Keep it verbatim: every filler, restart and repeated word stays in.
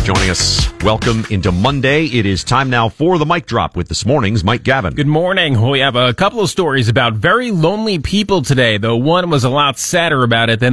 joining us. Welcome into Monday. It is time now for the Mic Drop with this morning's Mike Gavin. Good morning. We have a couple of stories about very lonely people today, though one was a lot sadder about it than